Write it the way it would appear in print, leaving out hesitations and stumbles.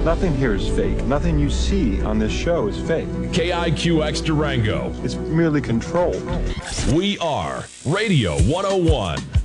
Nothing here is fake. Nothing you see on this show is fake. KIQX Durango. It's merely controlled. We are Radio 101.